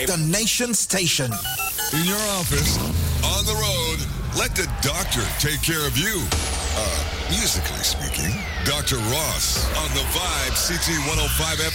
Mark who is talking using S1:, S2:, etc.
S1: The Nation Station.
S2: In your office, on the road, let the doctor take care of you. Musically speaking, Dr. Ross on the Vibe CT 105 FM.